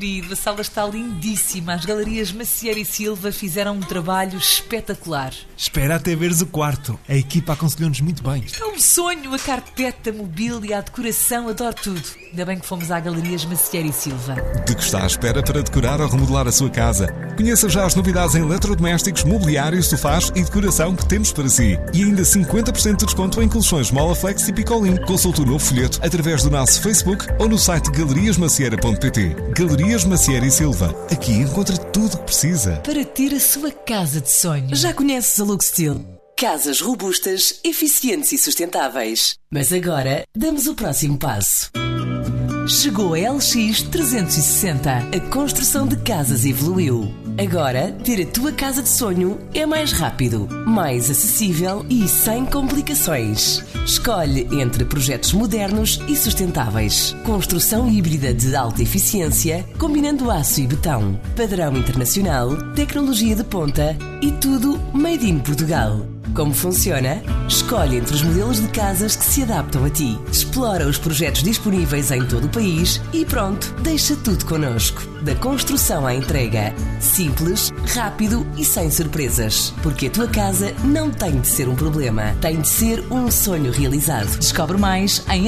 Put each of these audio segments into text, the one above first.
querido, a sala está lindíssima. As Galerias Macieira e Silva fizeram um trabalho espetacular. Espera até veres o quarto. A equipa aconselhou-nos muito bem. É um sonho, a carpeta, a mobília, a decoração, adoro tudo. Ainda bem que fomos à Galerias Macieira e Silva. De que está à espera para decorar ou remodelar a sua casa? Conheça já as novidades em eletrodomésticos, mobiliário, sofás e decoração que temos para si. E ainda 50% de desconto em colchões Molaflex e Picolin. Consulte o novo folheto através do nosso Facebook ou no site galeriasmacieira.pt. Galerias Macieira e Silva. Aqui encontra tudo o que precisa para ter a sua casa de sonho. Já conheces a Luxsteel? Casas robustas, eficientes e sustentáveis. Mas agora damos o próximo passo. Chegou a LX 360. A construção de casas evoluiu. Agora, ter a tua casa de sonho é mais rápido, mais acessível e sem complicações. Escolhe entre projetos modernos e sustentáveis. Construção híbrida de alta eficiência, combinando aço e betão. Padrão internacional, tecnologia de ponta e tudo made in Portugal. Como funciona? Escolhe entre os modelos de casas que se adaptam a ti. Explora os projetos disponíveis em todo o país e pronto, deixa tudo connosco. Da construção à entrega. Simples, rápido e sem surpresas. Porque a tua casa não tem de ser um problema. Tem de ser um sonho realizado. Descobre mais em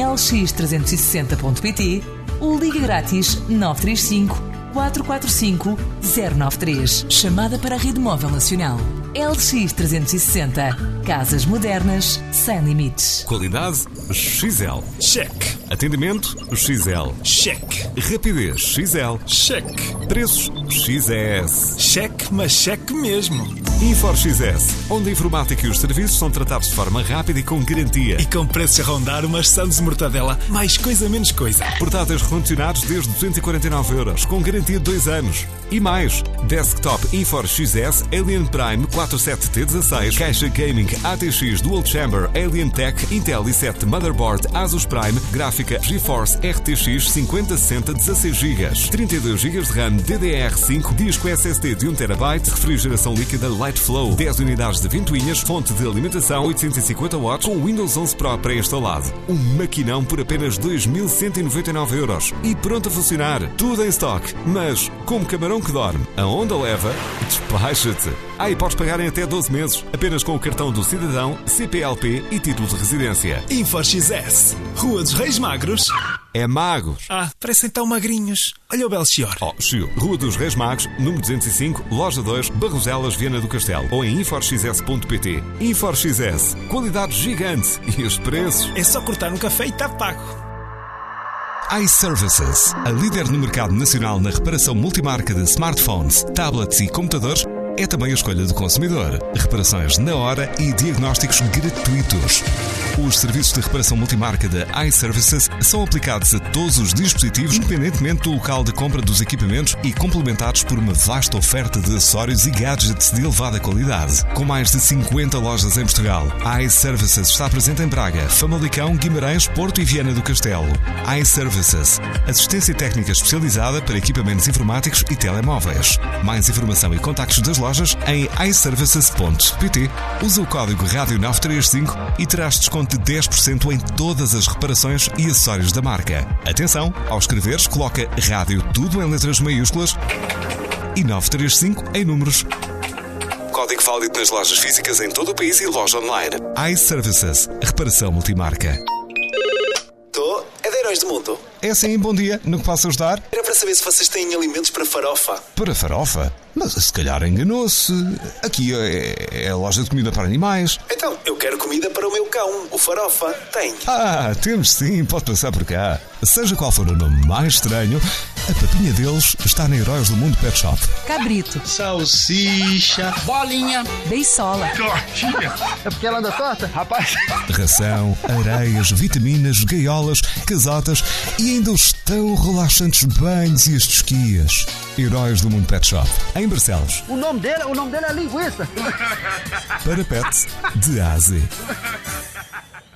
lx360.pt ou liga grátis 935 445 093. Chamada para a Rede Móvel Nacional. LX 360. Casas modernas sem limites. Qualidade XL. Check. Atendimento XL. Check. Rapidez XL. Check. Preços XS. Check, mas check mesmo. InforXS, onde a informática e os serviços são tratados de forma rápida e com garantia. E com preços a rondar umas sandes de mortadela, mais coisa menos coisa. Portáteis recondicionados desde 249€, com garantia de 2 anos. E mais, Desktop InforXS Alien Prime 47T16, caixa Gaming ATX Dual Chamber Alien Tech Intel i7 Motherboard Asus Prime, gráfica GeForce RTX 5060 16GB, 32GB de RAM DDR5, disco SSD de 1TB, refrigeração líquida Lightflow, 10 unidades de ventoinhas, fonte de alimentação 850 watts com Windows 11 Pro pré-instalado. Um maquinão por apenas 2.199€ e pronto a funcionar. Tudo em stock, mas como camarão que dorme, a onda leva, despacha-te. E podes pagar em até 12 meses, apenas com o cartão do cidadão, CPLP e título de residência. InforXS, Rua dos Reis Magros. É Magos. Parecem tão magrinhos. Olha o Belchior. Chiu. Rua dos Reis Magos, número 205, Loja 2, Barroselas, Viana do Castelo. Ou em InforXS.pt. InforXS. Qualidade gigante. E os preços? É só cortar um café e está pago. iServices, a líder no mercado nacional na reparação multimarca de smartphones, tablets e computadores, é também a escolha do consumidor. Reparações na hora e diagnósticos gratuitos. Os serviços de reparação multimarca da iServices são aplicados a todos os dispositivos, independentemente do local de compra dos equipamentos e complementados por uma vasta oferta de acessórios e gadgets de elevada qualidade. Com mais de 50 lojas em Portugal, a iServices está presente em Braga, Famalicão, Guimarães, Porto e Viana do Castelo. iServices, assistência técnica especializada para equipamentos informáticos e telemóveis. Mais informação e contactos das lojas em iServices.pt. Usa o código RÁDIO 935 e terás desconto de 10% em todas as reparações e acessórios da marca. Atenção, ao escreveres, coloca rádio tudo em letras maiúsculas e 935 em números. Código válido nas lojas físicas em todo o país e loja online. iServices, reparação multimarca. É de Heróis do Mundo. É sim, bom dia. No que posso ajudar? Era para saber se vocês têm alimentos para farofa. Para farofa? Mas se calhar enganou-se. Aqui é a loja de comida para animais. Então, eu quero comida para o meu cão, o farofa. Tem? Temos sim, pode passar por cá. Seja qual for o nome mais estranho, a papinha deles está na Heróis do Mundo Pet Shop. Cabrito, salsicha, bolinha, beisola, tortinha. É porque ela anda torta, rapaz? Ração, areias, vitaminas, gaiolas, casotas e ainda os tão relaxantes banhos e as tosquias. Heróis do Mundo Pet Shop, em Barcelos. O nome dele é linguiça. Para pets, de A a Z.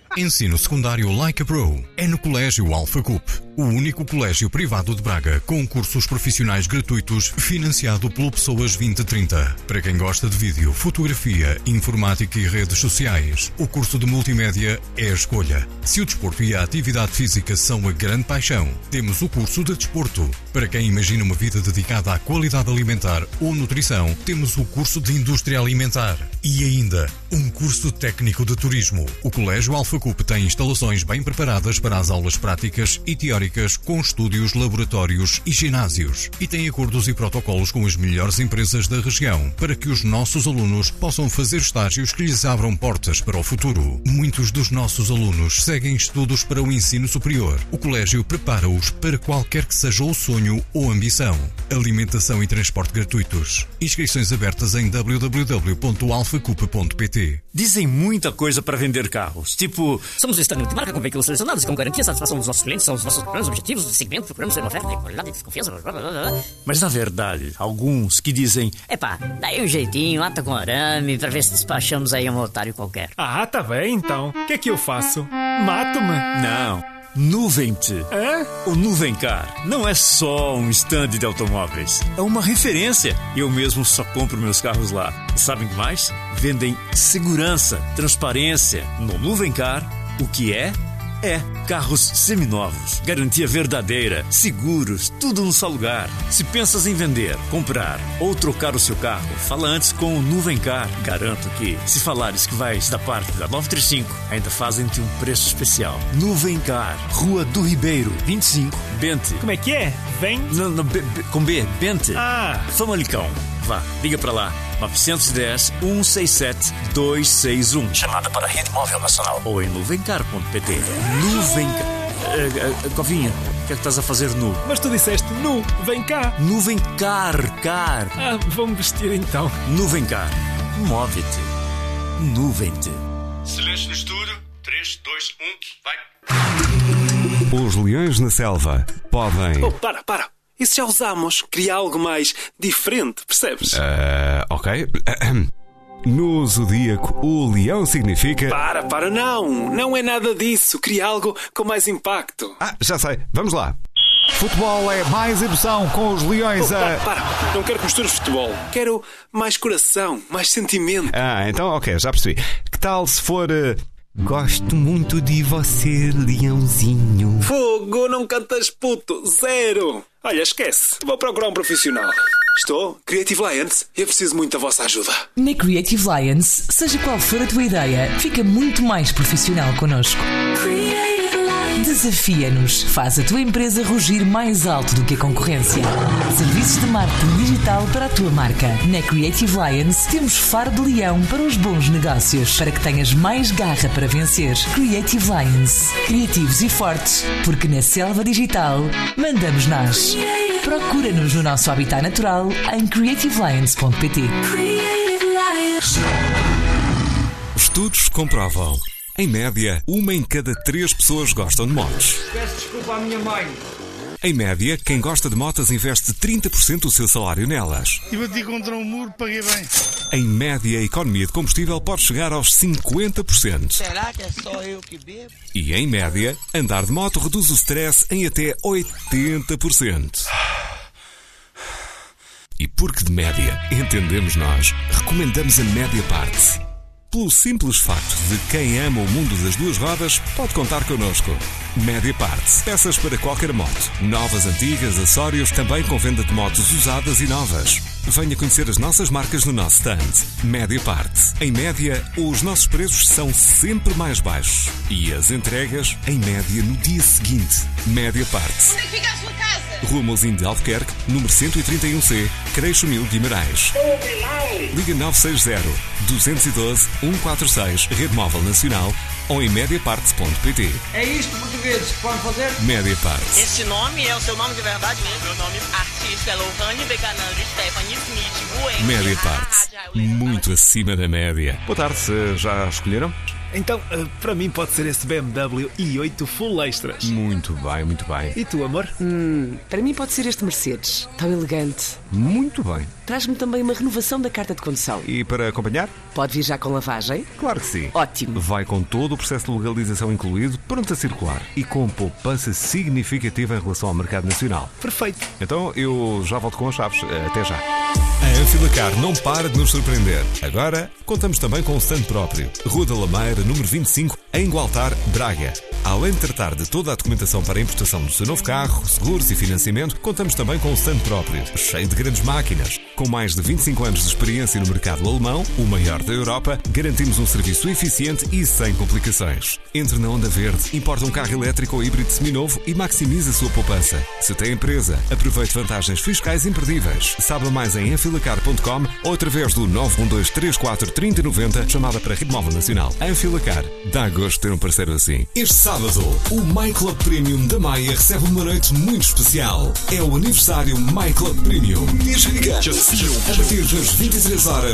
Ensino secundário Like a Pro é no Colégio Alpha Cup, o único colégio privado de Braga com cursos profissionais gratuitos financiado pelo Pessoas 2030. Para quem gosta de vídeo, fotografia, informática e redes sociais, o curso de multimédia é a escolha. Se o desporto e a atividade física são a grande paixão, temos o curso de desporto. Para quem imagina uma vida dedicada à qualidade alimentar ou nutrição, temos o curso de indústria alimentar. E ainda, um curso técnico de turismo. O Colégio Alpha Cup tem instalações bem preparadas para as aulas práticas e teóricas com estúdios, laboratórios e ginásios. E tem acordos e protocolos com as melhores empresas da região para que os nossos alunos possam fazer estágios que lhes abram portas para o futuro. Muitos dos nossos alunos seguem estudos para o ensino superior. O colégio prepara-os para qualquer que seja o sonho ou ambição. Alimentação e transporte gratuitos. Inscrições abertas em www.alfacup.pt. Dizem muita coisa para vender carros, tipo... Somos um stand de marca com veículos selecionados com garantia e satisfação dos nossos clientes, são os nossos planos, objetivos de segmento, procuramos ter uma oferta de qualidade e desconfiança... Mas na verdade, alguns que dizem... Epá, daí um jeitinho, ata com arame, para ver se despachamos aí um otário qualquer. Ah, tá bem então. O que é que eu faço? Mato-me? Não. Nuvem-te. Hã? O Nuvencar não é só um stand de automóveis, é uma referência. Eu mesmo só compro meus carros lá. E sabem que mais? Vendem segurança, transparência. No Nuvencar, o que é carros seminovos, garantia verdadeira, seguros, tudo num só lugar. Se pensas em vender, comprar ou trocar o seu carro, fala antes com o Nuvencar. Garanto que, se falares que vais da parte da 935, ainda fazem-te um preço especial. Nuvencar, Rua do Ribeiro, 25, Bente. Como é que é? Vem? Não, com B, Bente. Ah! Famalicão. Vá, liga pra lá. 910-167-261. Chamada para a Rede Móvel Nacional. Ou em nuvencar.pt. Nuvencar. Covinha, o que é que estás a fazer nu? Mas tu disseste nu, vem cá. Nuvencar, car. Ah, vou-me vestir então. Nuvencar. Move-te. Nuvem-te. Silêncio no estúdio. 3, 2, 1, vai. Os leões na selva podem... Oh, para. Isso já usamos. Queria algo mais diferente, percebes? Ok. No zodíaco, o leão significa... Para, não é nada disso. Queria algo com mais impacto. Ah, já sei, vamos lá. Futebol é mais emoção com os leões Para, não quero que mistures futebol. Quero mais coração, mais sentimento. Ah, então ok, já percebi. Que tal se for... Gosto muito de você, leãozinho. Fogo, não cantas puto, 0. Olha, esquece, vou procurar um profissional. Estou, Creative Lions, eu preciso muito da vossa ajuda. Na Creative Lions, seja qual for a tua ideia, fica muito mais profissional connosco. Desafia-nos. Faz a tua empresa rugir mais alto do que a concorrência. Serviços de marketing digital para a tua marca. Na Creative Lions temos faro de leão para os bons negócios, para que tenhas mais garra para vencer. Creative Lions. Criativos e fortes, porque na selva digital mandamos nós. Procura-nos no nosso habitat natural em creativelions.pt. Estudos comprovam. Em média, 1 em cada 3 pessoas gostam de motos. Peço desculpa à minha mãe. Em média, quem gosta de motas investe 30% do seu salário nelas. E bati contra um muro, paguei bem. Em média, a economia de combustível pode chegar aos 50%. Será que é só eu que bebo? E em média, andar de moto reduz o stress em até 80%. E porque de média entendemos nós, recomendamos a Média Parts. Pelo simples facto de quem ama o mundo das duas rodas pode contar connosco. Média Parts. Peças para qualquer moto. Novas, antigas, acessórios, também com venda de motos usadas e novas. Venha conhecer as nossas marcas no nosso stand. Média Parts. Em média, os nossos preços são sempre mais baixos. E as entregas, em média, no dia seguinte. Média Parts. Onde é que fica a sua casa? Rua Mouzinho de Albuquerque, número 131C, Creixo Mil, Guimarães. Liga 960-212-146, Rede Móvel Nacional, ou em mediaparts.pt. É isto, portugueses, que podem fazer? Média Parts. Esse nome é o seu nome de verdade mesmo? Meu nome artista é Lohane Beganando Stephanie Smith Bueno. Média Parts. Muito acima da média. Boa tarde, já escolheram? Então, para mim pode ser esse BMW i8 Full Extras. Muito bem, muito bem. E tu, amor? Para mim pode ser este Mercedes, tão elegante. Muito bem. traz-me também uma renovação da carta de condução. E para acompanhar? Pode viajar com lavagem? Claro que sim. Ótimo. Vai com todo o processo de legalização incluído, pronto a circular e com poupança significativa em relação ao mercado nacional. Perfeito. Então eu já volto com as chaves. Até já. A Anfilacar não para de nos surpreender. Agora, contamos também com um stand próprio. Rua da Lameira, número 25, em Gualtar, Braga. Além de tratar de toda a documentação para a importação do seu novo carro, seguros e financiamento, contamos também com um stand próprio, cheio de grandes máquinas. Com mais de 25 anos de experiência no mercado alemão, o maior da Europa, garantimos um serviço eficiente e sem complicações. Entre na Onda Verde, importa um carro elétrico ou híbrido seminovo e maximize a sua poupança. Se tem empresa, aproveite vantagens fiscais imperdíveis. Saiba mais em anfilacar.com ou através do 912 34 30 90, chamada para a Rede Móvel Nacional. Anfilacar. Dá gosto ter um parceiro assim. Este sábado, o My Club Premium da Maia recebe uma noite muito especial. É o aniversário My Club Premium. Dias gigantes. A partir das 23 horas.